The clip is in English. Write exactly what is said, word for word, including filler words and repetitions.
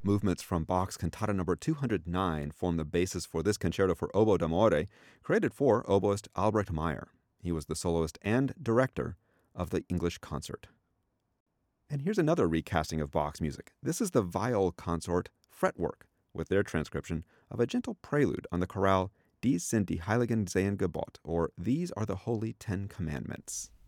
Movements from Bach's Cantata number two hundred nine form the basis for this concerto for oboe d'amore, created for oboist Albrecht Meyer. He was the soloist and director of the English concert. And here's another recasting of Bach's music. This is the Viol Consort Fretwork, with their transcription of a gentle prelude on the chorale Dies sind die heiligen zehn Gebote, or These are the Holy Ten Commandments.